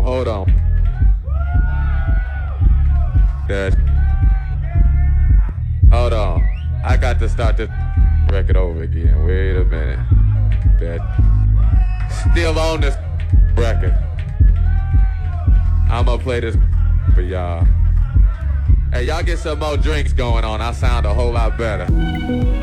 Hold on. That. Hold on. I got to start this record over again. Wait a minute. That. Still on this record. I'ma play this for y'all. Hey, y'all get some more drinks going on. I sound a whole lot better.